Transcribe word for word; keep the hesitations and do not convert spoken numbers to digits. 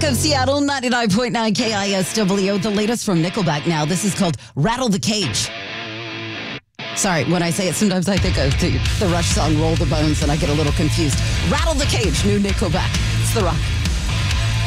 Rock of Seattle, ninety-nine point nine K I S W. The latest from Nickelback now. This is called Rattle the Cage. Sorry, when I say it, sometimes I think of the, the Rush song Roll the Bones and I get a little confused. Rattle the Cage, new Nickelback. It's The Rock.